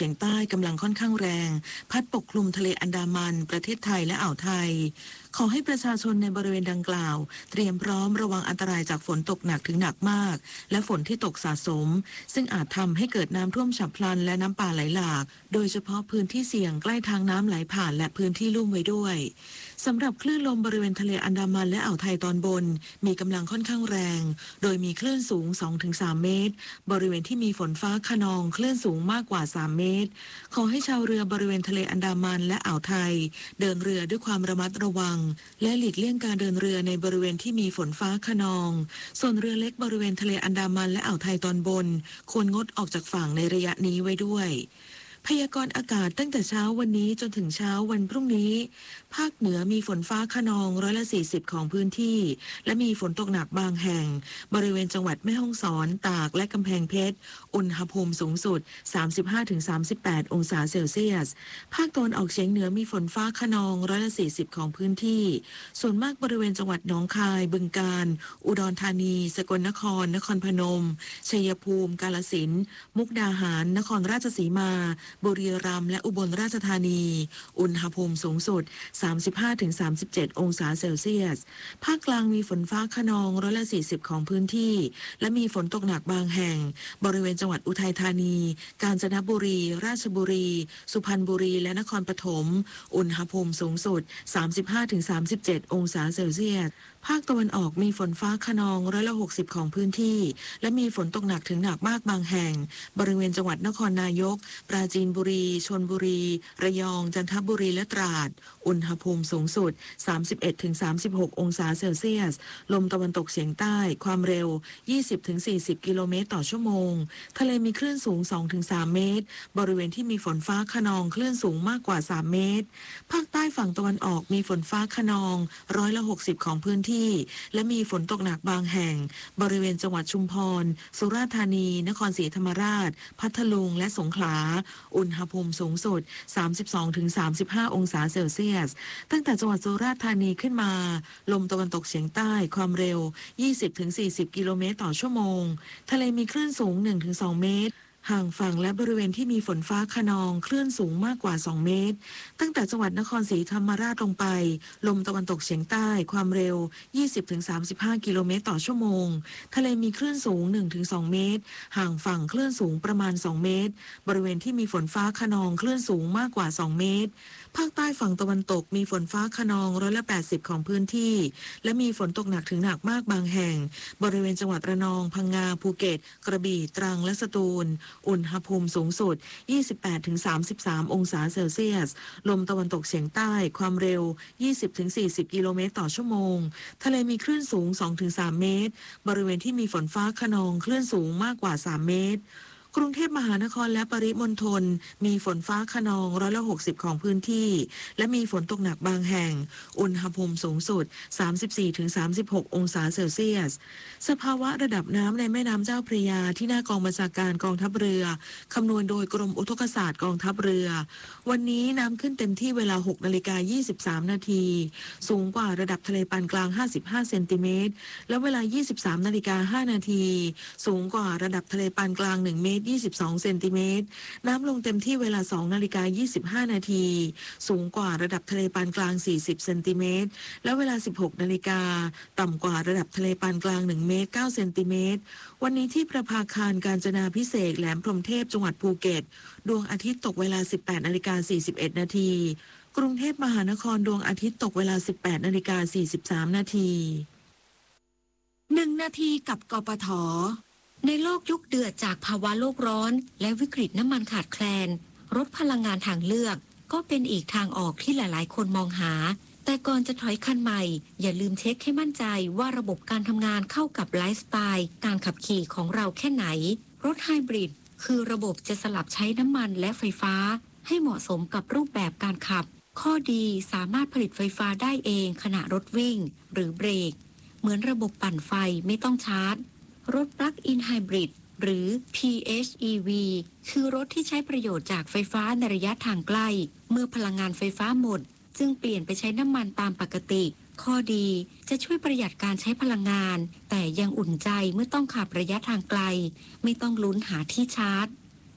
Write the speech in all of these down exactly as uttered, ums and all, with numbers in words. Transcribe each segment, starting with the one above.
ฉียงใต้กำลังค่อนข้างแรงพัดปกคลุมทะเลอันดามันประเทศไทยและอ่าวไทยขอให้ประชาชนในบริเวณดังกล่าวเตรียมพร้อมระวังอันตรายจากฝนตกหนักถึงหนักมากและฝนที่ตกสะสมซึ่งอาจทำให้เกิดน้ำท่วมฉับพลันและน้ำป่าไหลหลากโดยเฉพาะพื้นที่เสี่ยงใกล้ทางน้ำไหลผ่านและพื้นที่ลุ่มไว้ด้วยสำหรับคลื่นลมบริเวณทะเลอันดามันและอ่าวไทยตอนบนมีกำลังค่อนข้างแรงโดยมีคลื่นสูง สองถึงสาม เมตรบริเวณที่มีฝนฟ้าคะนองคลื่นสูงมากกว่าสามเมตรขอให้ชาวเรือบริเวณทะเลอันดามันและอ่าวไทยเดินเรือด้วยความระมัดระวังและหลีกเลี่ยงการเดินเรือในบริเวณที่มีฝนฟ้าคะนองส่วนเรือเล็กบริเวณทะเลอันดามันและอ่าวไทยตอนบนควรงดออกจากฝั่งในระยะนี้ไว้ด้วยพยากรณ์อากาศตั้งแต่เช้าวันนี้จนถึงเช้าวันพรุ่งนี้ภาคเหนือมีฝนฟ้าคะนองร้อยละสี่สิบของพื้นที่และมีฝนตกหนักบางแห่งบริเวณจังหวัดแม่ฮ่องสอนตากและกำแพงเพชรอุณหภูมิสูงสุด สามสิบห้าถึงสามสิบแปด องศาเซลเซียสภาคตะวันออกเฉียงเหนือมีฝนฟ้าคะนองร้อยละสี่สิบของพื้นที่ส่วนมากบริเวณจังหวัดหนองคายบึงกาฬอุดรธานีสกลนครนครพนมชัยภูมิกาฬสินธุ์มุกดาหารนครราชสีมาบุรีรัมย์และอุบลราชธานีอุณหภูมิสูงสุด สามสิบห้าถึงสามสิบเจ็ด องศาเซลเซียสภาคกลางมีฝนฟ้าคะนองร้อยละสี่สิบของพื้นที่และมีฝนตกหนักบางแห่งบริเวณจังหวัดอุทัยธานีกาญจนบุรีราชบุรีสุพรรณบุรีและนครปฐมอุณหภูมิสูงสุด สามสิบห้าถึงสามสิบเจ็ด องศาเซลเซียสภาคตะวันออกมีฝนฟ้าคะนองร้อยละหกสิบของพื้นที่และมีฝนตกหนักถึงหนักมากบางแห่งบริเวณจังหวัดนครนายกปราจีนบุรีชลบุรีระยองจันทบุรีและตราดอุณหภูมิสูงสุด สามสิบเอ็ดถึงสามสิบหก องศาเซลเซียสลมตะวันตกเฉียงใต้ความเร็ว ยี่สิบถึงสี่สิบ กิโลเมตรต่อชั่วโมงทะเลมีคลื่นสูง สองถึงสาม เมตรบริเวณที่มีฝนฟ้าคะนองคลื่นสูงมากกว่าสามเมตรภาคใต้ฝั่งตะวันออกมีฝนฟ้าคะนองร้อยละหกสิบของพื้นที่และมีฝนตกหนักบางแห่งบริเวณจังหวัดชุมพรสุราษฎร์ธานีนครศรีธรรมราชพัทลุงและสงขลาอุณหภูมิสูงสุด สามสิบสองถึงสามสิบห้า องศาเซลเซียสตั้งแต่จังหวัดสุราษฎร์ธานีขึ้นมาลมตะวันตกเฉียงใต้ความเร็ว ยี่สิบถึงสี่สิบ กิโลเมตรต่อชั่วโมงทะเลมีคลื่นสูง หนึ่งถึงสอง เมตรห่างฝั่งและบริเวณที่มีฝนฟ้าคะนองคลื่นสูงมากกว่าสองเมตรตั้งแต่จังหวัดนครศรีธรรมราชลงไปลมตะวันตกเฉียงใต้ความเร็ว ยี่สิบถึงสามสิบห้า กิโลเมตรต่อชั่วโมงทะเลมีคลื่นสูง หนึ่งถึงสอง เมตรห่างฝั่งคลื่นสูงประมาณสองเมตรบริเวณที่มีฝนฟ้าคะนองคลื่นสูงมากกว่าสองเมตรภาคใต้ฝั่งตะวันตกมีฝนฟ้าคะนองร้อยละแปดสิบของพื้นที่และมีฝนตกหนักถึงหนักมากบางแห่งบริเวณจังหวัดระนองพังงาภูเก็ตกระบี่ตรังและสตูลอุณหภูมิสูงสุด ยี่สิบแปดถึงสามสิบสาม องศาเซลเซียสลมตะวันตกเฉียงใต้ความเร็ว ยี่สิบถึงสี่สิบ กิโลเมตรต่อชั่วโมงทะเลมีคลื่นสูง สองถึงสาม เมตรบริเวณที่มีฝนฟ้าคะนองคลื่นสูงมากกว่าสามเมตรกรุงเทพมหานครและปริมณฑลมีฝนฟ้าคะนองร้อยละหกสิบของพื้นที่และมีฝนตกหนักบางแห่งอุณหภูมิสูงสุด สามสิบสี่ถึงสามสิบหก องศาเซลเซียสสภาวะระดับน้ำในแม่น้ำเจ้าพระยาที่หน้ากองบัญชาการกองทัพเรือคำนวณโดยกรมอุทกศาสตร์กองทัพเรือวันนี้น้ำขึ้นเต็มที่เวลา หกนาฬิกายี่สิบสาม นาทีสูงกว่าระดับทะเลปานกลางห้าสิบห้าเซนติเมตรและเวลา ยี่สิบสามนาฬิกาห้านาทีสูงกว่าระดับทะเลปานกลางหนึ่งเมตรยี่สิบสองเซนติเมตรน้ำลงเต็มที่เวลา สองนาฬิกายี่สิบห้า นาทีสูงกว่าระดับทะเลปานกลางสี่สิบเซนติเมตรและเวลา สิบหกนาฬิกาต่ำกว่าระดับทะเลปานกลางหนึ่งเมตรเก้าเซนติเมตรวันนี้ที่ประภาคารกาญจนาภิเษกแหลมพรหมเทพจังหวัดภูเก็ตดวงอาทิตย์ตกเวลา สิบแปดนาฬิกาสี่สิบเอ็ด นาทีกรุงเทพมหานครดวงอาทิตย์ตกเวลา สิบแปดนาฬิกาสี่สิบสาม นาทีหนึ่งนาทีกับกปท.ในโลกยุคเดือดจากภาวะโลกร้อนและวิกฤตน้ำมันขาดแคลนรถพลังงานทางเลือกก็เป็นอีกทางออกที่หลายๆคนมองหาแต่ก่อนจะถอยคันใหม่อย่าลืมเช็คให้มั่นใจว่าระบบการทำงานเข้ากับไลฟ์สไตล์การขับขี่ของเราแค่ไหนรถไฮบริดคือระบบจะสลับใช้น้ำมันและไฟฟ้าให้เหมาะสมกับรูปแบบการขับข้อดีสามารถผลิตไฟฟ้าได้เองขณะรถวิ่งหรือเบรกเหมือนระบบปั่นไฟไม่ต้องชาร์จรถ Plug-in Hybrid หรือ พี เอช อี วี คือรถที่ใช้ประโยชน์จากไฟฟ้าในระยะทางใกล้เมื่อพลังงานไฟฟ้าหมดจึงเปลี่ยนไปใช้น้ำมันตามปกติข้อดีจะช่วยประหยัดการใช้พลังงานแต่ยังอุ่นใจเมื่อต้องขับระยะทางไกลไม่ต้องลุ้นหาที่ชาร์จ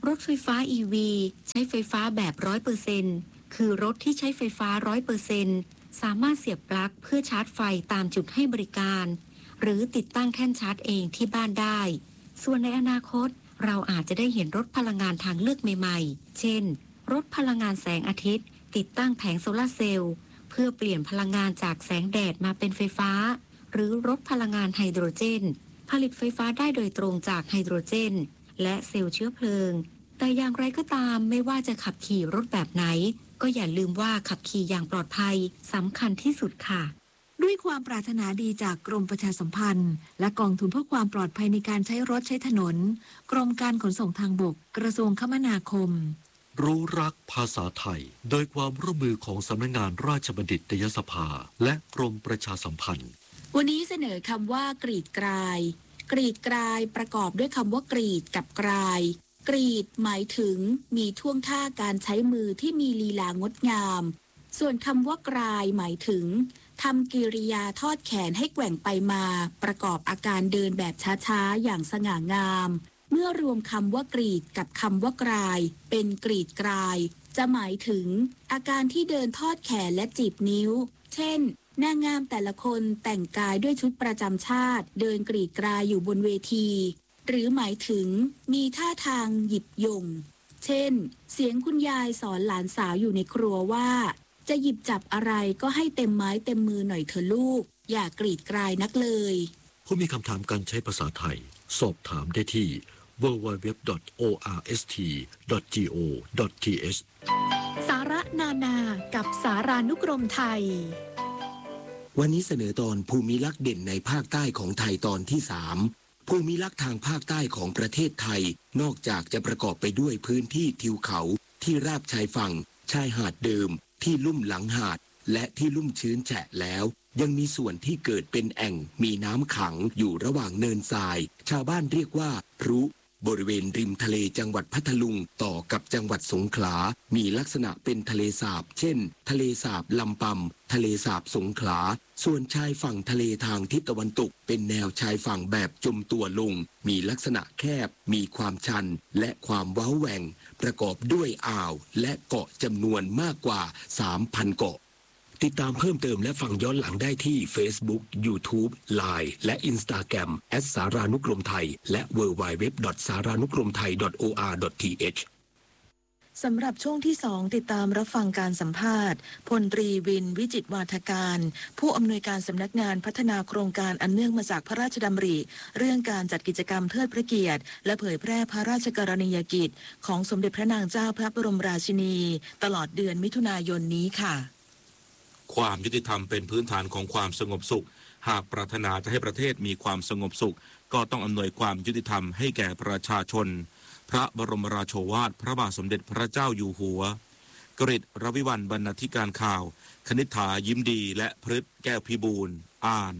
รถไฟฟ้า อี วี ใช้ไฟฟ้าแบบ ร้อยเปอร์เซ็นต์ คือรถที่ใช้ไฟฟ้า ร้อยเปอร์เซ็นต์ สามารถเสียบปลั๊กเพื่อชาร์จไฟตามจุดให้บริการหรือติดตั้งแท่นชาร์จเองที่บ้านได้ส่วนในอนาคตเราอาจจะได้เห็นรถพลังงานทางเลือกใหม่ๆเช่นรถพลังงานแสงอาทิตย์ติดตั้งแผงโซลาร์เซลล์เพื่อเปลี่ยนพลังงานจากแสงแดดมาเป็นไฟฟ้าหรือรถพลังงานไฮโดรเจนผลิตไฟฟ้าได้โดยตรงจากไฮโดรเจนและเซลล์เชื้อเพลิงแต่อย่างไรก็ตามไม่ว่าจะขับขี่รถแบบไหนก็อย่าลืมว่าขับขี่อย่างปลอดภัยสำคัญที่สุดค่ะด้วยความปรารถนาดีจากกรมประชาสัมพันธ์และกองทุนเพื่อความปลอดภัยในการใช้รถใช้ถนนกรมการขนส่งทางบกกระทรวงคมนาคมรู้รักภาษาไทยโดยความร่วมมือของสำนักงานราชบัณฑิตยสภาและกรมประชาสัมพันธ์วันนี้เสนอคำว่ากรีดกรายกรีดกรายประกอบด้วยคำว่ากรีดกับกรายกรีดหมายถึงมีท่วงท่าการใช้มือที่มีลีลางดงามส่วนคำว่ากรายหมายถึงทำกิริยาทอดแขนให้แกว่งไปมาประกอบอาการเดินแบบช้าๆอย่างสง่างามเมื่อรวมคำว่ากรีดกับคำว่ากรายเป็นกรีดกรายจะหมายถึงอาการที่เดินทอดแขนและจีบนิ้วเช่นนางงามแต่ละคนแต่งกายด้วยชุดประจำชาติเดินกรีดกรายอยู่บนเวทีหรือหมายถึงมีท่าทางหยิบยงเช่นเสียงคุณยายสอนหลานสาวอยู่ในครัวว่าจะหยิบจับอะไรก็ให้เต็มไม้เต็มมือหน่อยเถอะลูกอย่ากรีดกรายนักเลยผู้มีคำถามการใช้ภาษาไทยสอบถามได้ที่ ดับเบิลยู ดับเบิลยู ดับเบิลยู ดอท โอ อาร์ เอส ที ดอท จี โอ ดอท ที เอชสาระนานากับสารานุกรมไทยวันนี้เสนอตอนภูมิลักษณ์เด่นในภาคใต้ของไทยตอนที่สามภูมิลักษณ์ทางภาคใต้ของประเทศไทยนอกจากจะประกอบไปด้วยพื้นที่ทิวเขาที่ราบชายฝั่งชายหาดเดิมที่ลุ่มหลังหาดและที่ลุ่มชื้นแฉะแล้วยังมีส่วนที่เกิดเป็นแอ่งมีน้ำขังอยู่ระหว่างเนินทรายชาวบ้านเรียกว่าพรุบริเวณริมทะเลจังหวัดพัทลุงต่อกับจังหวัดสงขลามีลักษณะเป็นทะเลสาบเช่นทะเลสาบลำปำทะเลสาบสงขลาส่วนชายฝั่งทะเลทางทิศตะวันตกเป็นแนวชายฝั่งแบบจมตัวลงมีลักษณะแคบมีความชันและความเว้าแหว่งประกอบด้วยอ่าวและเกาะจำนวนมากกว่า สามพัน เกาะติดตามเพิ่มเติมและฟังย้อนหลังได้ที่ Facebook YouTube ไลน์ และ Instagram แอท สารานุกรมไทยและ ดับเบิลยู ดับเบิลยู ดับเบิลยู ดอท สารานุกรมไทย ดอท โอ อาร์ ดอท ที เอชสำหรับช่วงที่สองติดตามรับฟังการสัมภาษณ์พลตรีวินวิจิตรวาทการผู้อำนวยการสำนักงานพัฒนาโครงการอันเนื่องมาจากพระราชดำริเรื่องการจัดกิจกรรมเทิดพระเกียรติและเผยแพร่พระราชกรณียกิจของสมเด็จพระนางเจ้าพระบรมราชินีตลอดเดือนมิถุนายนนี้ค่ะความยุติธรรมเป็นพื้นฐานของความสงบสุขหากปรารถนาจะให้ประเทศมีความสงบสุขก็ต้องอำนวยความยุติธรรมให้แก่ประชาชนพระบรมราโชวาทพระบาทสมเด็จพระเจ้าอยู่หัวกฤษรวิวรรณบรรณาธิการข่าวคณิษฐายิ้มดีและพฤทธิ์แก้วพิบูลอ่าน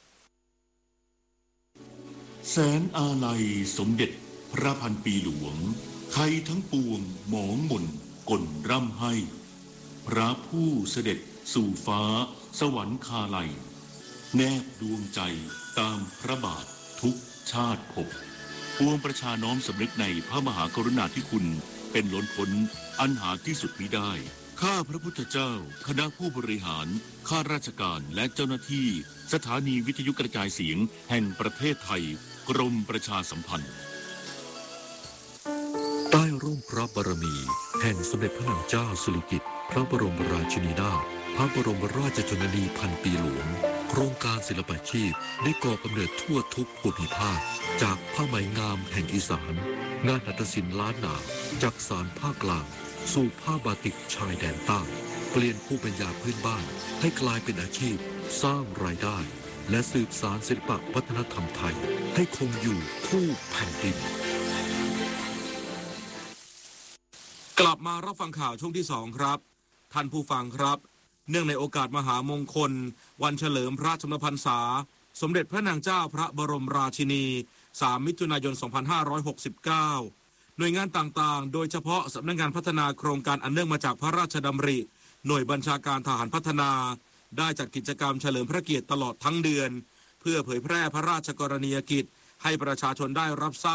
แสนอาลัยสมเด็จพระพันปีหลวงไทยทั้งปวงหมองหม่นก่นร่ำให้พระผู้เสด็จสู่ฟ้าสวรรคาลัยแนบดวงใจตามพระบาททุกชาติภพปวงประชาน้อมสำนึกในพระมหากรุณาธิคุณเป็นล้นพ้นอันหาที่สุดมิได้ข้าพระพุทธเจ้าคณะผู้บริหารข้าราชการและเจ้าหน้าที่สถานีวิทยุกระจายเสียงแห่งประเทศไทยกรมประชาสัมพันธ์ใต้ร่มพระบารมีแห่งสมเด็จพระนางเจ้าสิริกิติ์พระบรมราชินีนาถพระบรมราชชนนีพันปีหลวงโครงการศิลปาชีพได้ก่อกำเนิดทั่วทุกภูมิภาคจากผ้าไหมงามแห่งอีสานงานหัตถศิลป์ล้านนาจากสานภาคกลางสู่ผ้าบาติกชายแดนใต้เปลี่ยนภูมิปัญญาพื้นบ้านให้กลายเป็นอาชีพสร้างรายได้และสืบสานศิลปวัฒนธรรมไทยให้คงอยู่คู่แผ่นดินกลับมารับฟังข่าวช่วงที่สองครับท่านผู้ฟังครับเนื่องในโอกาสมหามงคลวันเฉลิมพระชนมพรรษาสมเด็จพระนางเจ้าพระบรมราชินีสามมิถุนายนสองพันห้าร้อยหกสิบเก้าหน่วยงานต่างๆโดยเฉพาะสำนักงานพัฒนาโครงการอันเนื่องมาจากพระราชดำริหน่วยบัญชาการทหารพัฒนาได้จัดกิจกรรมเฉลิมพระเกียรติตลอดทั้งเดือนเพื่อเผยแพร่พระราชกรณียกิจให้ประชาชนได้รับทราบ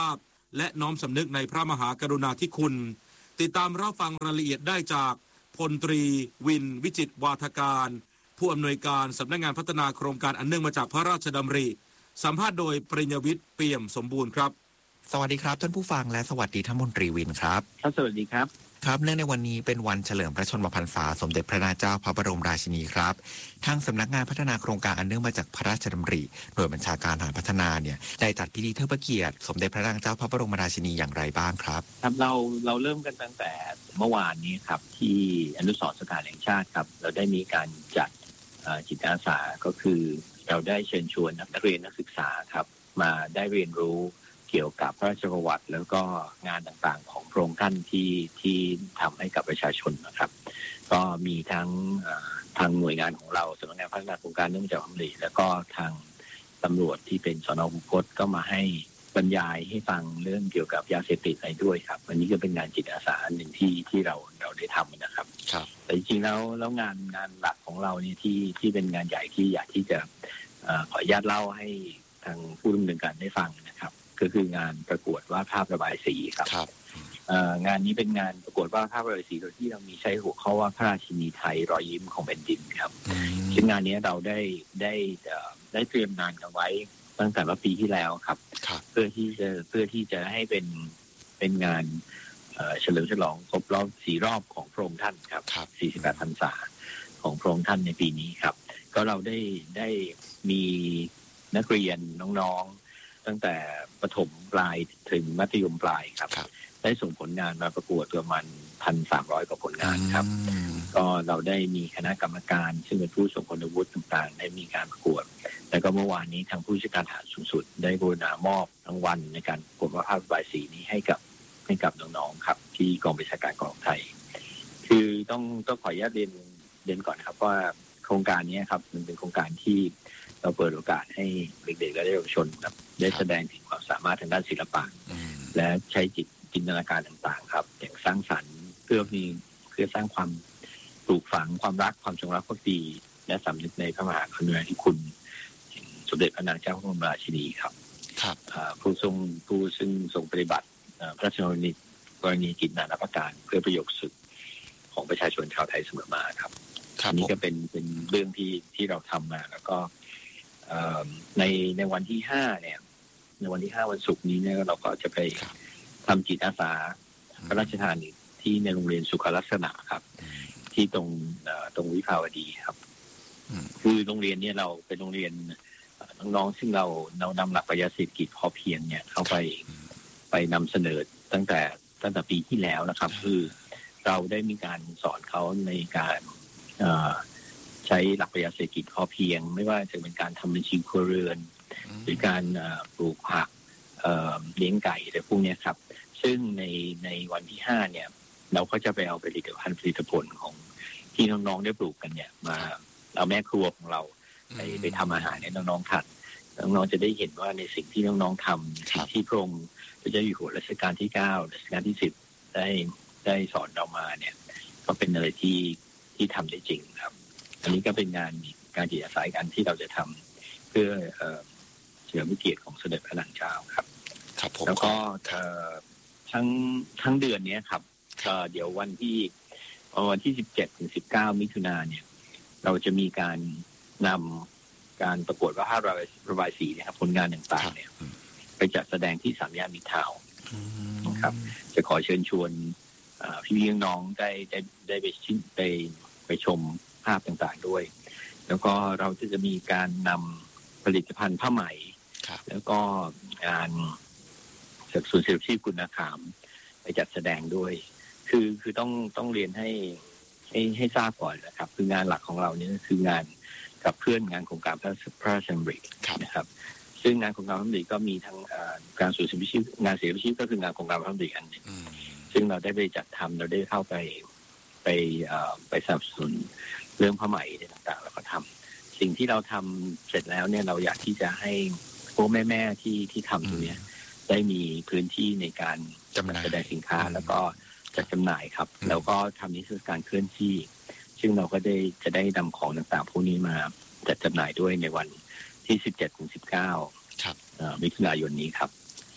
และน้อมสำนึกในพระมหากรุณาธิคุณติดตามรับฟังรายละเอียดได้จากพลตรีวินวิจิตรวาทการผู้อำนวยการสำนักงานพัฒนาโครงการอันเนื่องมาจากพระราชดำริสัมภาษณ์โดยปริญญวิทย์เปี่ยมสมบูรณ์ครับสวัสดีครับท่านผู้ฟังและสวัสดีท่านมนตรีวินครับครับสวัสดีครับครับเนื่องในวันนี้เป็นวันเฉลิมพระชนมพรรษาสมเด็จพระนางเจ้าพระบรมราชินีครับทางสำนักงานพัฒนาโครงการอันเนื่องมาจากพระราชดำริหน่วยบัญชาการทหารพัฒนาเนี่ยได้จัดพิธีเทิดพระเกียรติสมเด็จพระนางเจ้าพระบรมราชินีอย่างไรบ้างครับครับเราเราเริ่มกันตั้งแต่เมื่อวานนี้ครับที่อนุสรณ์สถานแห่งชาติครับเราได้มีการจัดจิตอาสาก็คือเราได้เชิญชวนนักเรียนนักศึกษาครับมาได้เรียนรู้เกี่ยวกับพระราชประวัติแล้วก็งานต่างๆของพระองค์ท่านที่ที่ทำให้กับประชาชนนะครับก็มีทั้งทางหน่วยงานของเราสำนักงานพัฒนาโครงการเนื่องจากพัฒนาแล้วก็ทางตำรวจที่เป็นสน.คูคตก็มาให้บรรยายให้ฟังเรื่องเกี่ยวกับยาเสพติดอะไรด้วยครับอันนี้ก็เป็นงานจิตอาสาหนึ่งที่ที่เราเราได้ทำนะครับครับแต่จริงๆแล้วแล้วงานงานหลักของเราเนี่ยที่ที่เป็นงานใหญ่ที่อยากที่จะขออนุญาตเล่าให้ทางผู้ดำเนินการได้ฟังนะครับก็คืองานประกวดวาดภาพระบายสีครับครับงานนี้เป็นงานประกวดวาดภาพระบายสีโดยที่เรามีใช้หัวข้อว่าพระราชินีไทยรอยยิ้มของแผ่นดินครับซึ่งงานนี้เราได้ได้ได้เตรียมงานกันไว้ตั้งแต่เมื่อปีที่แล้วครับเพื่อที่จะเพื่อที่จะให้เป็นเป็นงานเฉลิมฉลองครบรอบสี่รอบของพระองค์ท่านครับสี่สิบแปดพรรษาของพระองค์ท่านในปีนี้ครับก็เราได้ได้มีนักเรียนน้องๆตั้งแต่ประถมปลายถึงมัธยมปลายครับได้ส่งผลงานมาประกวดประมาณ หนึ่งพันสามร้อย กว่าผลงานครับก็เราได้มีคณะกรรมการซึ่งเป็นผู้ทรงคุณวุฒิต่างๆได้มีการประกวดแล้วก็เมื่อวานนี้ทางผู้จัดการทหารสูงสุดได้กรุณามอบรางวัลในการประกวดวาดภาพระบายสีนี้ให้กับให้กับน้องๆครับที่กองบัญชาการกองทัพไทยคือต้องต้องขออนุญาตเรียนเรียนก่อนครับว่าโครงการนี้ครับมันเป็นโครงการที่เราเปิดโอกาสให้เด็กๆและเยาวชนครับได้แสดงถึงความสามารถทางด้านศิลปะและใช้จิตจินตนาการต่างๆครับอย่างสร้างสรรค์เพื่อมีเพื่อสร้างความปลูกฝังความรักความจงรักภักดีและสำนึกในพระมหากรุณาธิคุณสมเด็จพระนางเจ้าพระบรมราชินีครับผู้ทรงผู้ซึ่งทรงปฏิบัติพระราชกรณีกิจนานาประการเพื่อประโยชน์สุดของประชาชนชาวไทยเสมอมาครับอันนี้ก็เป็นเป็นเรื่องที่ที่เราทำมาแล้วก็ในในวันที่ห้าเนี่ยในวันที่ห้าวันศุกร์นี้เนี่ยเราก็จะไปทำจิตอาสาพระราชทานที่ในโรงเรียนสุขลักษณะครับที่ตรงตรงวิภาวดีครับคือโรงเรียนเนี่ยเราเป็นโรงเรียนน้องๆซึ่งเราเรานำหลักปรัชญาเศรษฐกิจพอเพียงเนี่ยเข้าไปไปนำเสนอตั้งแต่ตั้งแต่ปีที่แล้วนะครับคือเราได้มีการสอนเขาในการใช้หลักปรัชญาเศรษฐกิจพอเพียงไม่ว่าจะเป็นการทำบัญชีครัวเรือนหรือการปลูกผักเลี้ยงไก่อะไรพวกนี้ครับซึ่งในในวันที่ห้าเนี่ยเราก็จะไปเอาผลิตภัณฑ์ผลิตผลของที่น้องๆได้ปลูกกันเนี่ยมาเอาแม่ครัวของเราไปไปทำอาหารให้น้องๆทานน้องๆจะได้เห็นว่าในสิ่งที่น้องๆทำสิ่งที่พระองค์พระเจ้าอยู่หัวรัชกาลที่เก้ารัชกาลที่สิบได้ได้สอนเรามาเนี่ยก็เป็นอะไรที่ที่ทำได้จริงครับอันนี้ก็เป็นงานการจิตอาสาการที่เราจะทำเพื่อเฉลิมพระเกียรติของสมเด็จพระนางเจ้าครับแล้วก็ทั้งทั้งเดือนนี้ครับเดี๋ยววันที่วันที่สิบเจ็ดถึงสิบเก้ามิถุนายนเนี่ยเราจะมีการนำการประกวดวาดภาพระบายสีนะครับผลงานต่างๆเนี่ยไปจัดแสดงที่สามย่านมิตรทาวน์นะครับจะขอเชิญชวนพี่ๆน้องๆได้ได้ได้ไปชิมไปไปชมภาพต่างๆด้วยแล้วก็เราจะจะมีการนำผลิตภัณฑ์ผ้าไหมแล้วก็งานจากศูนย์ศิลปชีพกุณขามไปจัดแสดงด้วยคือคือต้องต้องเรียนให้ให้ให้ทราบก่อนนะครับคืองานหลักของเราเนี่ยคืองานกับเพื่อนงานโครงการพระราชดำรินะครับซึ่งงานโครงการพระราชดำริก็มีทั้งการศูนย์ศิลปชีพงานศิลปชีพก็คืองานโครงการพระราชดำริอันนึงซึ่งเราได้ไปจัดทำเราได้เข้าไปไปไปสนับสนุนเรื่องผ้าไหมต่างๆแล้วก็ทำสิ่งที่เราทำเสร็จแล้วเนี่ยเราอยากที่จะให้พวกแม่ๆที่ที่ทำตรงนี้ได้มีพื้นที่ในการจำหน่ายแสดงสินค้าแล้วก็จัดจำหน่ายครับแล้วก็ทำนิทรรศการเคลื่อนที่ซึ่งเราก็ได้จะได้นำของต่างๆพวกนี้มาจัดจำหน่ายด้วยในวันที่สิบเจ็ดถึงสิบเก้ามิถุนายนนี้ครับ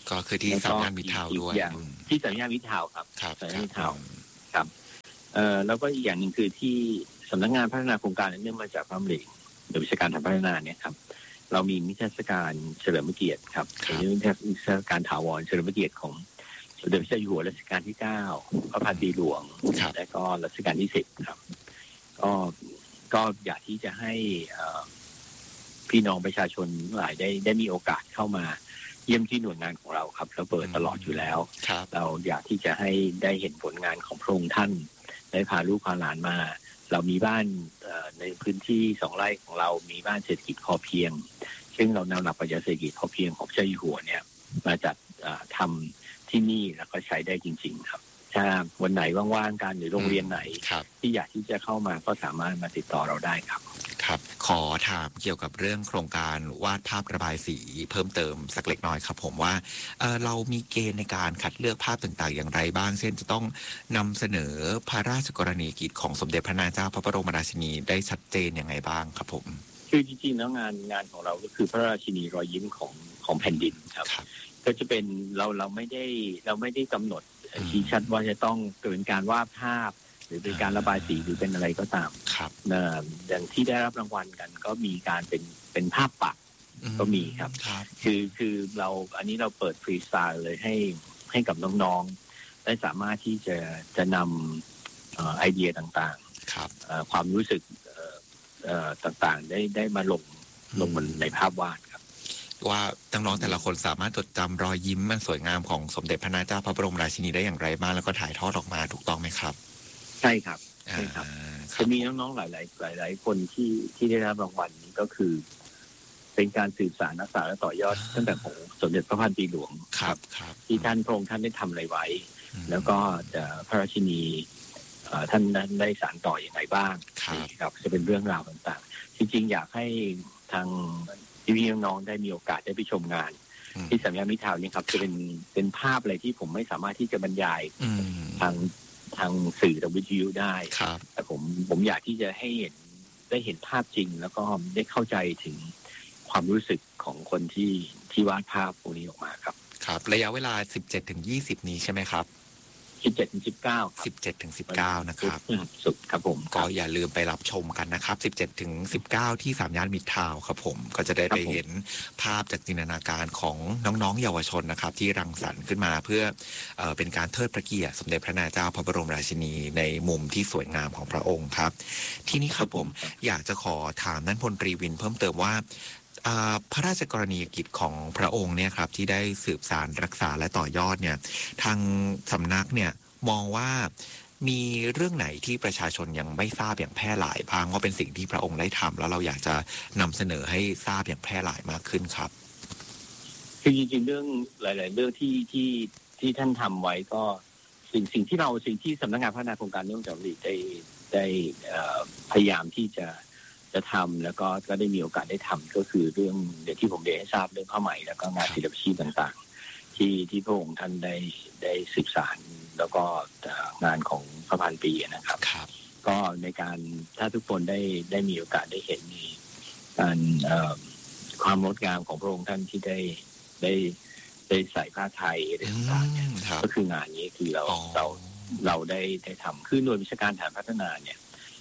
ก็คือที่สามย่านมิตรทาวน์ด้วยอย่างที่สามย่านมิตรทาวน์ครับครับสามย่านมิตรทาวน์ครับเอ่อแล้วก็อีกอย่างหนึ่งคือที่สำนักงานพัฒนาโครงการเนื่องมาจากพระดำริโดยวิชาการทางพัฒนาเนี่ยครับเรามีนิทรรศการเฉลิมพระเกียรติครับเป็นนิทรรศการถาวรเฉลิมพระเกียรติของสมเด็จพระเจ้าอยู่หัวรัชกาลที่เก้าพระพันปีหลวงและก็รัชกาลที่สิบครับก็ก็อยากที่จะให้พี่น้องประชาชนหลายได้ได้มีโอกาสเข้ามาเยี่ยมที่หน่วยงานของเราครับเราเปิดตลอดอยู่แล้วเราอยากที่จะให้ได้เห็นผลงานของพระองค์ท่านได้พาลูกพาหลานมาเรามีบ้านในพื้นที่สองไร่ของเรามีบ้านเศรษฐกิจพอเพียงซึ่งเรานำหลักปรัชญาเศรษฐกิจพอเพียงของพระเจ้าอยู่หัวเนี่ยมาจัดทำที่นี่แล้วก็ใช้ได้จริงๆครับถ้าวันไหนว่างๆกันหรือโรงเรียนไหนที่อยากที่จะเข้ามาก็สามารถมาติดต่อเราได้ครับครับขอถามเกี่ยวกับเรื่องโครงการวาดภาพระบายสีเพิ่มเติมสักเล็กน้อยครับผมว่า เอ่อ เรามีเกณฑ์ในการคัดเลือกภาพต่างๆอย่างไรบ้างเช่นจะต้องนำเสนอพระราชกรณียกิจของสมเด็จพระนางเจ้าพระบรมราชินีได้ชัดเจนยังไงบ้างครับผมคือจริงๆแล้วงานงานของเราก็คือพระราชินีรอยยิ้มของของแผ่นดินครับก็จะเป็นเราเราไม่ได้เราไม่ได้กำหนดชี้ชัดว่าจะต้องเกิดการวาดภาพหรือเป็นการระบายสีหรือเป็นอะไรก็ตามครับอย่างที่ได้รับรางวัลกันก็มีการเป็นเป็นภาพปักก็มีครับคือคือเราอันนี้เราเปิดฟรีสไตล์เลยให้ให้กับน้องๆได้สามารถที่จะจะนำไอเดียต่างๆความรู้สึกต่างๆได้ได้มาลงลงบนในภาพวาดครับว่าน้องๆแต่ละคนสามารถจดจำรอยยิ้มมันสวยงามของสมเด็จพระนางเจ้าพระบรมราชินีได้อย่างไรบ้างแล้วก็ถ่ายทอดออกมาถูกต้องไหมครับใช่ครับใช่ครับจะมีน้องๆหลายๆหลายๆคนที่ที่ได้รับรางวัลนี้ก็คือเป็นการสืบสานรักษาและต่อยอดตั้งแต่ของสมเด็จพระพันปีหลวงครับที่ท่านพระองค์ท่านได้ทำอะไรไว้แล้วก็จะพระราชินีท่านนั้นได้สานต่ออย่างไรบ้างครับจะเป็นเรื่องราวต่างๆจริงๆอยากให้ทางพี่ๆน้องๆได้มีโอกาสได้ไปชมงานที่สามย่านมิตรทาวน์นี่ครับจะเป็นเป็นภาพอะไรที่ผมไม่สามารถที่จะบรรยายทางทางสื่อทางวิทยุได้แต่ผมผมอยากที่จะให้เห็นได้เห็นภาพจริงแล้วก็ได้เข้าใจถึงความรู้สึกของคนที่ที่วาดภาพพวกนี้ออกมาครับครับระยะเวลา สิบเจ็ดถึงยี่สิบ นี้ใช่ไหมครับสิบเจ็ดถึงสิบเก้าสิบเจ็ดถึงสิบเก้านะครับสุดครับผมก็อย่าลืมไปรับชมกันนะครับสิบเจ็ดถึงสิบเก้าที่สามย่านมิตรทาวน์ครับผมก็จะได้ไปเห็นภาพจากจินตนาการของน้องๆเยาวชนนะครับที่รังสรรค์ขึ้นมาเพื่อเอ่อเป็นการเทิดพระเกียรติสมเด็จพระนางเจ้าพระบรมราชินีในมุมที่สวยงามของพระองค์ครับทีนี้ครับผมอยากจะขอถามท่านพลตรีวินเพิ่มเติมว่าพระราชกรณียกิจของพระองค์เนี่ยครับที่ได้สืบสานรักษาและต่อยอดเนี่ยทางสำนักเนี่ยมองว่ามีเรื่องไหนที่ประชาชนยังไม่ทราบอย่างแพร่หลายบ้างว่าเป็นสิ่งที่พระองค์ได้ทำแล้วเราอยากจะนำเสนอให้ทราบอย่างแพร่หลายมากขึ้นครับคือจริงๆเรื่องหลายๆเรื่องที่ที่ที่ท่านทำไว้ก็สิ่งสิ่งที่เราสิ่งที่สำนักงานพัฒนาโครงการเรื่องจำรีได้ได้พยายามที่จะจะทำแล้วก็ก็ได้มีโอกาสได้ทำก็คือเรื่องเดี๋ยวที่ผมเรียนให้ทราบเรื่องผ้าไหมแล้วก็งานศิลปชีพต่างๆที่ที่พระองค์ท่านได้ได้ศึกษาแล้วก็งานของพระพันปีนะครับก็ในการถ้าทุกคนได้ได้มีโอกาสได้เห็นในการความงดงามของพระองค์ท่านที่ได้ได้ได้ใส่ผ้าไทยอะไรต่างๆก็คืองานนี้คือเราเราเราได้ได้ทำคือหน่วยวิชาการฐานพัฒนาเนี่ย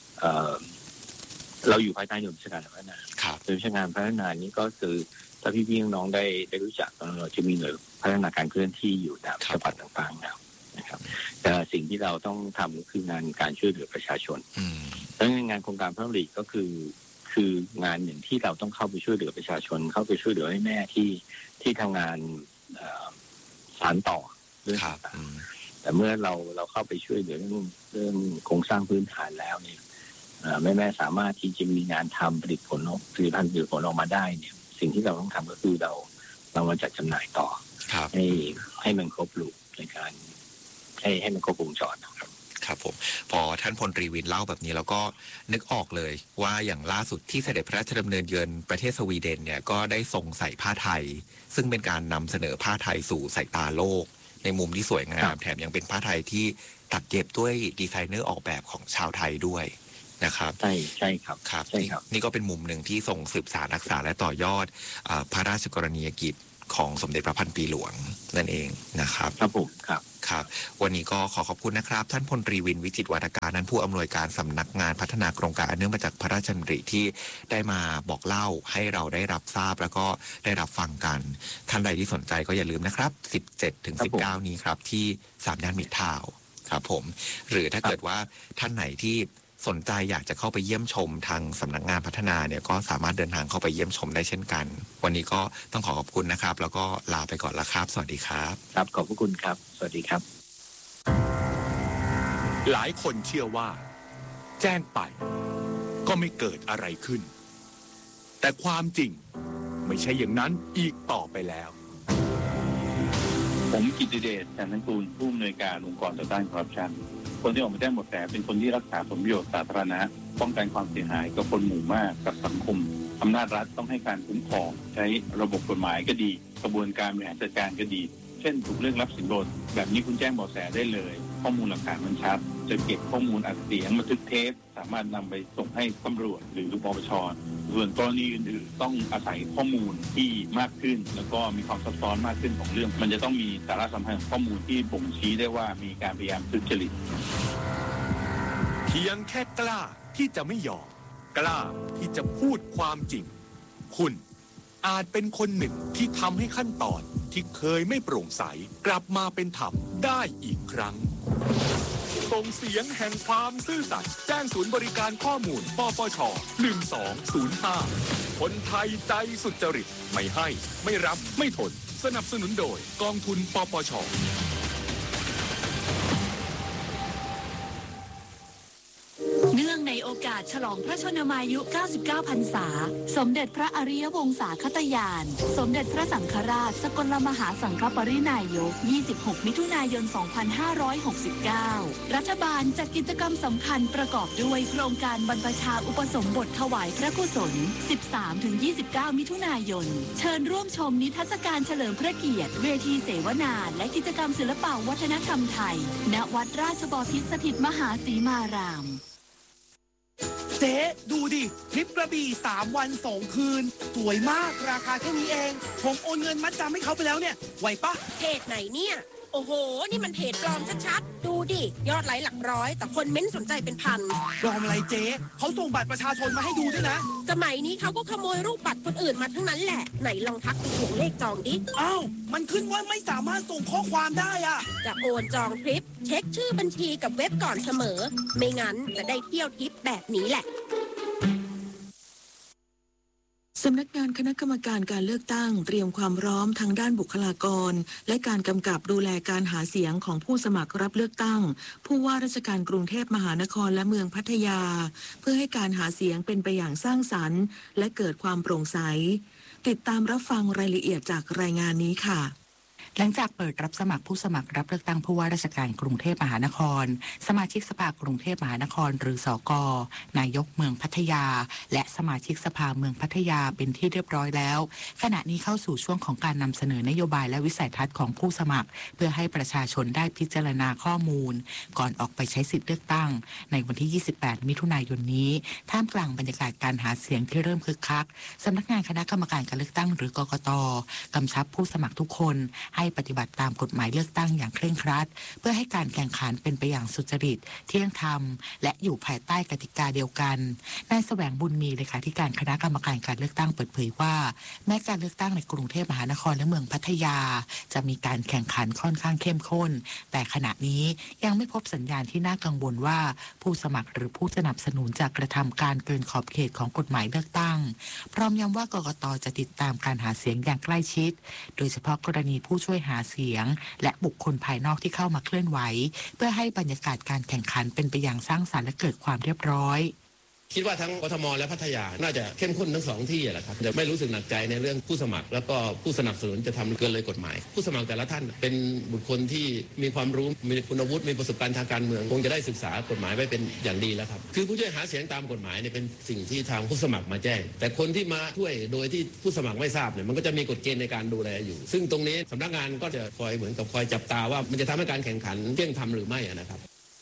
เราอยู่ภายใต้หน่วยวิชาการพัฒนาหน่วยวิชาการพัฒนานี้ก็คือถ้าพี่ๆน้องได้ได้รู้จักเราจะมีหน่วยพัฒนาการเคลื่อนที่อยู่ตามจังหวัดต่างๆแล้วนะครับแต่สิ่งที่เราต้องทำก็คืองานการช่วยเหลือประชาชนแล้วงานโครงการพระดำริก็คือคืองานหนึ่งที่เราต้องเข้าไปช่วยเหลือประชาชนเข้าไปช่วยเหลือให้แม่ที่ที่ทำงานสานต่อเรื่องต่างๆแต่เมื่อเราเราเข้าไปช่วยเหลือเรื่องเรื่องโครงสร้างพื้นฐานแล้วเนี่ยแม่แม่สามารถที่จะมีงานทำผลิตผลผลิตภัณฑ์ผลิตผลออกมาได้เนี่ยสิ่งที่เราต้องทำก็คือเราเรามาจัดจำหน่ายต่อให้ให้มันครบลูกในการให้ให้มันครบวงจรนะครับครับผมพอท่านพลตรีวินเล่าแบบนี้แล้วก็นึกออกเลยว่าอย่างล่าสุดที่เสด็จพระราชดำเนินเยือนประเทศสวีเดนเนี่ยก็ได้ทรงใส่ผ้าไทยซึ่งเป็นการนำเสนอผ้าไทยสู่สายตาโลกในมุมที่สวยงามแถมยังเป็นผ้าไทยที่ตัดเย็บด้วยดีไซเนอร์ออกแบบของชาวไทยด้วยนะครับใช่ใช่ครับครับใช่ครับนี่ก็เป็นมุมหนึ่งที่ทรงสืบสานรักษาและต่อยอดพระราชกรณียกิจของสมเด็จพระพันปีหลวงนั่นเองนะครับครับผมครับครับวันนี้ก็ขอขอบคุณนะครับท่านพลตรีวินวิจิตรวาทการนั้นผู้อำนวยการสำนักงานพัฒนาโครงการอันเนื่องมาจากพระราชดำริที่ได้มาบอกเล่าให้เราได้รับทราบแล้วก็ได้รับฟังกันท่านใดที่สนใจก็อย่าลืมนะครับสิบเจ็ดถึงสิบเก้านี้ครับที่สามย่านมิตรทาวน์ครับผมหรือถ้าเกิดว่าท่านไหนที่สนใจอยากจะเข้าไปเยี่ยมชมทางสำนักงานพัฒนาเนี่ยก็สามารถเดินทางเข้าไปเยี่ยมชมได้เช่นกันวันนี้ก็ต้องขอขอบคุณนะครับแล้วก็ลาไปก่อนละครับสวัสดีครับครับขอบพระคุณครับสวัสดีครับหลายคนเชื่อว่าแจ้งไปก็ไม่เกิดอะไรขึ้นแต่ความจริงไม่ใช่อย่างนั้นอีกต่อไปแล้วผมกิตติเดช จันทกูลผู้อำนวยการองค์กรต่อต้านคอร์รัปชันคนที่ออกมาแจ้งเบาะแสเป็นคนที่รักษาผลประโยชน์สาธารณะป้องกันความเสียหายกับคนหมู่มากกับสังคมอำนาจรัฐต้องให้การคุ้มครองใช้ระบบกฎหมายก็ดีกระบวนการบริหารจัดการก็ดีเช่นถูกเรื่องรับสินบนแบบนี้คุณแจ้งเบาะแสได้เลยข้อมูลหลักฐานมันชัดจะเก็บข้อมูลอัดเสียงบันทึกเทปสามารถนำไปส่งให้ตำรวจหรือปปช.ส่วนกรณีอื่นๆต้องอาศัยข้อมูลที่มากขึ้นแล้วก็มีความซับซ้อนมากขึ้นของเรื่องมันจะต้องมีสาระสำคัญของข้อมูลที่บ่งชี้ได้ว่ามีการพยายามทุจริตเพียงแค่กล้าที่จะไม่ยอมกล้าที่จะพูดความจริงคุณอาจเป็นคนหนึ่งที่ทำให้ขั้นตอนที่เคยไม่โปร่งใสกลับมาเป็นธรรมได้อีกครั้งส่งเสียงแห่งความซื่อสัตย์แจ้งศูนย์บริการข้อมูลปปชหนึ่งสองศูนย์ห้าคนไทยใจสุจริตไม่ให้ไม่รับไม่ทนสนับสนุนโดยกองทุนปปชเนื่องในโอกาสฉลองพระชนมายุ เก้าสิบเก้า พรรษาสมเด็จพระอริยวงศาคตยาน สมเด็จพระสังฆราชสกลมหาสังฆปรินายก ยี่สิบหก มิถุนายน สองพันห้าร้อยหกสิบเก้า รัฐบาลจัดกิจกรรมสำคัญประกอบด้วยโครงการบรรพชาอุปสมบทถวายพระกุศล สิบสามถึงยี่สิบเก้า มิถุนายน เชิญร่วมชมนิทรรศการเฉลิมพระเกียรติเวทีเสวนาและกิจกรรมศิลปวัฒนธรรมไทยณวัดราชบพิตรสถิตมหาสีมารามเจ๊ดูดิทริปกระบี่สามวันสองคืนสวยมากราคาแค่นี้เองผมโอนเงินมัดจำให้เขาไปแล้วเนี่ยไหวปะเพจไหนเนี่ยโอ้โหนี่มันเพจปลอมชัดๆดูดิยอดไลค์หลักร้อยแต่คนเม้นสนใจเป็นพันปลอมอะไรเจ๊เขาส่งบัตรประชาชนมาให้ดูด้วยนะสมัยนี้เขาก็ขโมยรูปบัตรคนอื่นมาทั้งนั้นแหละไหนลองทักไปถ่วงเลขจองดิอ้าวมันขึ้นว่าไม่สามารถส่งข้อความได้อะจะโอนจองทริปเช็คชื่อบัญชีกับเว็บก่อนเสมอไม่งั้นจะได้เที่ยวทริปแบบนี้แหละสำนักงานคณะกรรมการการเลือกตั้งเตรียมความพร้อมทางด้านบุคลากรและการกำกับดูแลการหาเสียงของผู้สมัครรับเลือกตั้งผู้ว่าราชการกรุงเทพมหานครและเมืองพัทยาเพื่อให้การหาเสียงเป็นไปอย่างสร้างสรรค์และเกิดความโปร่งใสติดตามรับฟังรายละเอียดจากรายงานนี้ค่ะหลังจากเปิดรับสมัครผู้สมัครรับเลือกตั้งผู้ว่าราชการกรุงเทพมหานครสมาชิกสภากรุงเทพมหานครหรือสก.นายกเมืองพัทยาและสมาชิกสภาเมืองพัทยาเป็นที่เรียบร้อยแล้วขณะนี้เข้าสู่ช่วงของการนำเสนอนโยบายและวิสัยทัศน์ของผู้สมัครเพื่อให้ประชาชนได้พิจารณาข้อมูลก่อนออกไปใช้สิทธิเลือกตั้งในวันที่ยี่สิบแปดมิถุนายนนี้ท่ามกลางบรรยากาศการหาเสียงที่เริ่มคึกคักสำนักงานคณะกรรมการการเลือกตั้งหรือกกต.กำชับผู้สมัครทุกคนให้ปฏิบัติตามกฎหมายเลือกตั้งอย่างเคร่งครัดเพื่อให้การแข่งขันเป็นไปอย่างสุจริตเที่ยงธรรมและอยู่ภายใต้กติกาเดียวกันนายแสวงบุญมีเลขาธิการคณะกรรมการการเลือกตั้งเปิดเผยว่าแม้การเลือกตั้งในกรุงเทพมหานครและเมืองพัทยาจะมีการแข่งขันค่อนข้างเข้มข้นแต่ขณะนี้ยังไม่พบสัญญาณที่น่ากังวลว่าผู้สมัครหรือผู้สนับสนุนจะกระทำการเกินขอบเขตของกฎหมายเลือกตั้งพร้อมย้ำว่ากกต.จะติดตามการหาเสียงอย่างใกล้ชิดโดยเฉพาะกรณีผู้ช่วยหาเสียงและบุคคลภายนอกที่เข้ามาเคลื่อนไหวเพื่อให้บรรยากาศการแข่งขันเป็นไปอย่างสร้างสรรค์และเกิดความเรียบร้อยคิดว่าทั้งกทมและพัทยาน่าจะเข้มข้นทั้งสองที่แหละครับจะไม่รู้สึกหนักใจในเรื่องผู้สมัครแล้วก็ผู้สนับสนุนจะทำเกินเลยกฎหมายผู้สมัครแต่ละท่านเป็นบุคคลที่มีความรู้มีคุณวุฒิมีประสบการณ์ทางการเมืองคงจะได้ศึกษากฎหมายไว้เป็นอย่างดีแล้วครับคือผู้ช่วยหาเสียงตามกฎหมายเนี่ยเป็นสิ่งที่ทางผู้สมัครมาแจ้งแต่คนที่มาช่วยโดยที่ผู้สมัครไม่ทราบเนี่ยมันก็จะมีกฎเกณฑ์ในการดูแลอยู่ซึ่งตรงนี้สำนักงานก็จะคอยเหมือนกับคอยจับตาว่ามันจะทำให้การแข่งขันเที่ยงธรรมหรือไม่นะครับ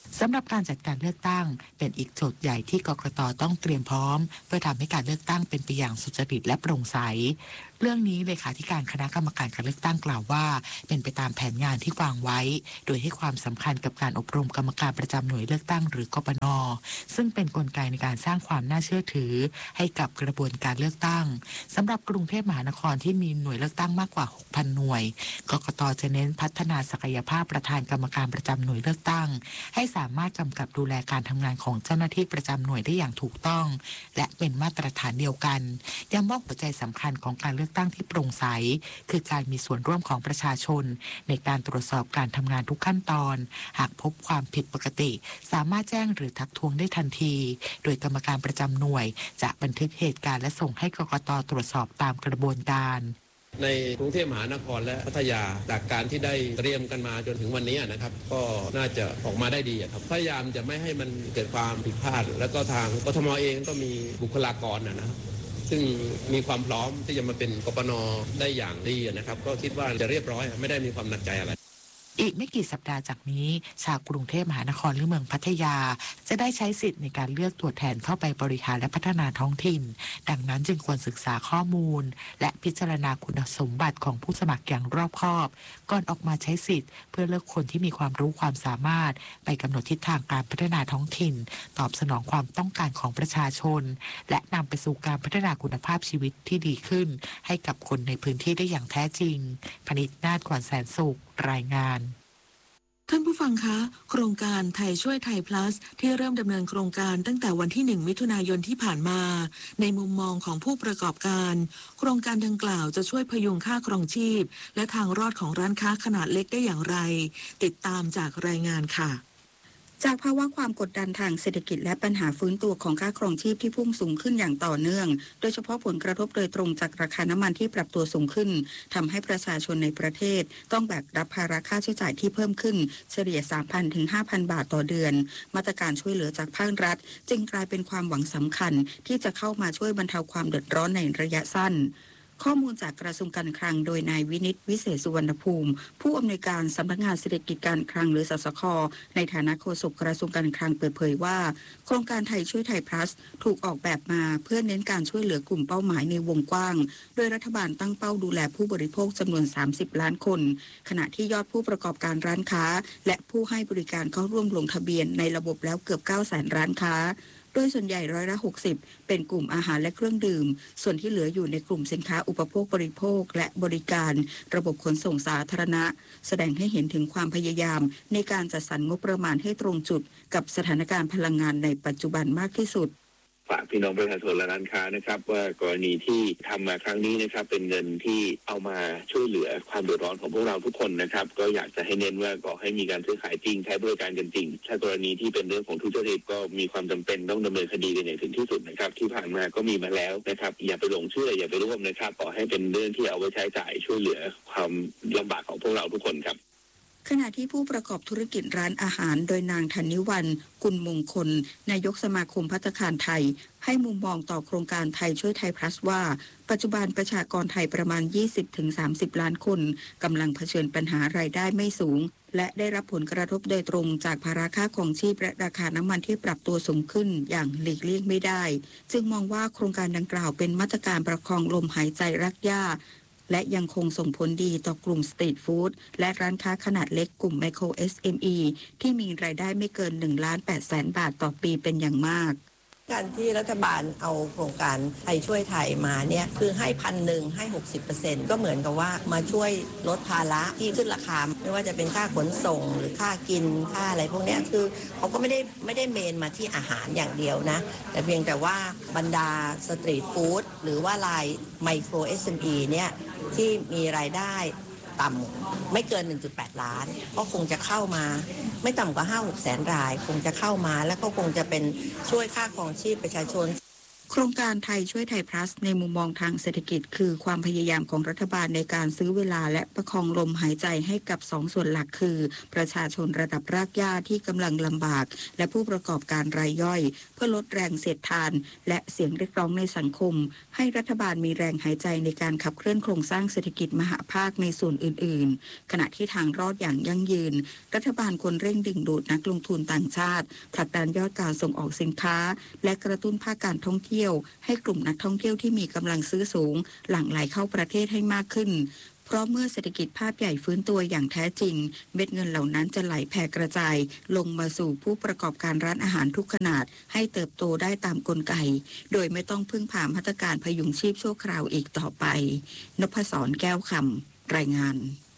สำหรับการจัดการเลือกตั้งเป็นอีกโจทย์ใหญ่ที่กกต.ต้องเตรียมพร้อมเพื่อทำให้การเลือกตั้งเป็นไปอย่างสุจริตและโปร่งใสเรื่องนี้เลขาธิการคณะกรรมการการเลือกตั้งกล่าวว่าเป็นไปตามแผนงานที่วางไว้โดยให้ความสำคัญกับการอบรมกรรมการประจำหน่วยเลือกตั้งหรือกปน.ซึ่งเป็นกลไกในการสร้างความน่าเชื่อถือให้กับกระบวนการเลือกตั้งสำหรับกรุงเทพมหานครที่มีหน่วยเลือกตั้งมากกว่า หกพัน หน่วยกกต.จะเน้นพัฒนาศักยภาพประธานกรรมการประจำหน่วยเลือกตั้งให้สามารถกำกับดูแลการทำงานของเจ้าหน้าที่ประจำหน่วยได้อย่างถูกต้องและเป็นมาตรฐานเดียวกันย้ำว่าหัวใจสำคัญของการเลือกตั้งที่โปร่งใสคือการมีส่วนร่วมของประชาชนในการตรวจสอบการทำงานทุกขั้นตอนหากพบความผิดปกติสามารถแจ้งหรือทักท้วงได้ทันทีโดยกรรมการประจำหน่วยจะบันทึกเหตุการณ์และส่งให้กกต.ตรวจสอบตามกระบวนการในกรุงเทพมหานครและพัทยาจากการที่ได้เตรียมกันมาจนถึงวันนี้นะครับก็น่าจะออกมาได้ดีครับพยายามจะไม่ให้มันเกิดความผิดพลาดแล้วก็ทางกทมเองก็มีบุคลากรนะครับซึ่งมีความพร้อมที่จะมาเป็นกปน.ได้อย่างดีนะครับก็คิดว่าจะเรียบร้อยไม่ได้มีความหนักใจอะไรอีกไม่กี่สัปดาห์จากนี้ชาวกรุงเทพมหานครหรือเมืองพัทยาจะได้ใช้สิทธิ์ในการเลือกตัวแทนเข้าไปบริหารและพัฒนาท้องถิ่นดังนั้นจึงควรศึกษาข้อมูลและพิจารณาคุณสมบัติของผู้สมัครอย่างรอบคอบก่อนออกมาใช้สิทธิ์เพื่อเลือกคนที่มีความรู้ความสามารถไปกำหนดทิศทางการพัฒนาท้องถิ่นตอบสนองความต้องการของประชาชนและนำไปสู่การพัฒนาคุณภาพชีวิตที่ดีขึ้นให้กับคนในพื้นที่ได้อย่างแท้จริงพนิษฐ์ นาฏ ขวัญแสนสุขรายงานท่านผู้ฟังคะโครงการไทยช่วยไทย plus ที่เริ่มดำเนินโครงการตั้งแต่วันที่หนึ่งมิถุนายนที่ผ่านมาในมุมมองของผู้ประกอบการโครงการดังกล่าวจะช่วยพยุงค่าครองชีพและทางรอดของร้านค้าขนาดเล็กได้อย่างไรติดตามจากรายงานค่ะจากภาวะความกดดันทางเศรษฐกิจและปัญหาฟื้นตัวของค่าครองชีพที่พุ่งสูงขึ้นอย่างต่อเนื่องโดยเฉพาะผลกระทบโดยตรงจากราคาน้ำมันที่ปรับตัวสูงขึ้นทำให้ประชาชนในประเทศต้องแบกรับภาระค่าใช้จ่ายที่เพิ่มขึ้นเฉลี่ย สามพัน ถึง ห้าพัน บาทต่อเดือนมาตรการช่วยเหลือจากภาครัฐจึงกลายเป็นความหวังสำคัญที่จะเข้ามาช่วยบรรเทาความเดือดร้อนในระยะสั้นข้อมูลจากกระทรวงการคลังโดยนายวินิตวิเศษสุวรรณภูมิผู้อำนวยการสำนักงานเศรษฐกิจการคลังหรือสสค.ในฐานะโฆษกกระทรวงการคลังเปิดเผยว่าโครงการไทยช่วยไทย plus ถูกออกแบบมาเพื่อเน้นการช่วยเหลือกลุ่มเป้าหมายในวงกว้างโดยรัฐบาลตั้งเป้าดูแลผู้บริโภคจำนวนสามสิบล้านคนขณะที่ยอดผู้ประกอบการร้านค้าและผู้ให้บริการเข้าร่วมลงทะเบียนในระบบแล้วเกือบเก้าแสนร้านค้าโดยส่วนใหญ่ร้อยละหกสิบเป็นกลุ่มอาหารและเครื่องดื่มส่วนที่เหลืออยู่ในกลุ่มสินค้าอุปโภคบริโภคและบริการระบบขนส่งสาธารณะแสดงให้เห็นถึงความพยายามในการจัดสรรงบประมาณให้ตรงจุดกับสถานการณ์พลังงานในปัจจุบันมากที่สุดฝากพี่น้องประชาชนและร้านค้านะครับว่ากรณีที่ทำมาครั้งนี้นะครับเป็นเงินที่เอามาช่วยเหลือความเดือดร้อนของพวกเราทุกคนนะครับก็อยากจะให้เน้นว่าก็ให้มีการซื้อขายจริงใช้บริการกันจริงถ้ากรณีที่เป็นเรื่องของทุจริตก็มีความจำเป็นต้องดำเนินคดีกันอย่างถึงที่สุดนะครับที่ผ่านมาก็มีมาแล้วนะครับอย่าไปหลงเชื่ออย่าไปร่วมนะครับขอให้เป็นเรื่องที่เอาไว้ใช้จ่ายช่วยเหลือความลำบากของพวกเราทุกคนครับขณะที่ผู้ประกอบธุรกิจร้านอาหารโดยนางธนิวรรณกุลมงคลนายกสมาคมภัตตาคารไทยให้มุมมองต่อโครงการไทยช่วยไทย plus ว่าปัจจุบันประชากรไทยประมาณ ยี่สิบถึงสามสิบ ล้านคนกำลังเผชิญปัญหารายได้ไม่สูงและได้รับผลกระทบโดยตรงจากภาระค่าครองชีพและราคาน้ำมันที่ปรับตัวสูงขึ้นอย่างหลีกเลี่ยงไม่ได้จึงมองว่าโครงการดังกล่าวเป็นมาตรการประคองลมหายใจรักหญ้าและยังคงส่งผลดีต่อกลุ่มสตรีทฟู้ดและร้านค้าขนาดเล็กกลุ่มไมโคร เอส เอ็ม อี ที่มีรายได้ไม่เกิน หนึ่งล้านแปดแสน บาทต่อปีเป็นอย่างมากการที่รัฐบาลเอาโครงการไทยช่วยไทยมาเนี่ยคือให้พันหนึ่งให้ หกสิบเปอร์เซ็นต์ ก็เหมือนกับว่ามาช่วยลดภาระที่ขึ้นราคาไม่ว่าจะเป็นค่าขนส่งหรือค่ากินค่าอะไรพวกนี้คือเขาก็ไม่ได้ไม่ได้เมนมาที่อาหารอย่างเดียวนะแต่เพียงแต่ว่าบรรดาสตรีทฟู้ดหรือว่ารายไมโคร เอส เอ็ม อี เนี่ยที่มีรายได้ต่ำไม่เกิน หนึ่งจุดแปด ล้านก็คงจะเข้ามาไม่ต่ำกว่า ห้าหก แสนรายคงจะเข้ามาแล้วก็คงจะเป็นช่วยค่าครองชีพประชาชนโครงการไทยช่วยไทย plus ในมุมมองทางเศรษฐกิจคือความพยายามของรัฐบาลในการซื้อเวลาและประคองลมหายใจให้กับสองส่วนหลักคือประชาชนระดับรากหญ้าที่กำลังลำบากและผู้ประกอบการรายย่อยเพื่อลดแรงเสียดทานและเสียงเรียกร้องในสังคมให้รัฐบาลมีแรงหายใจในการขับเคลื่อนโครงสร้างเศรษฐกิจมหภาคในส่วนอื่นๆขณะที่ทางรอดอย่างยั่งยืนรัฐบาลควรเร่งดึงดูดนักลงทุนต่างชาติผลักดันยอดการส่งออกสินค้าและกระตุ้นภาคการท่องเที่ยวให้กลุ่มนักท่องเที่ยวที่มีกำลังซื้อสูงหลั่งไหลเข้าประเทศให้มากขึ้นเพราะเมื่อเศรษฐกิจภาพใหญ่ฟื้นตัวอย่างแท้จริงเม็ดเงินเหล่านั้นจะไหลแผ่กระจายลงมาสู่ผู้ประกอบการร้านอาหารทุกขนาดให้เติบโตได้ตามกลไกโดยไม่ต้องพึ่งพามาตรการพยุงชีพชั่วคราวอีกต่อไปนพศรแก้วคำรายงาน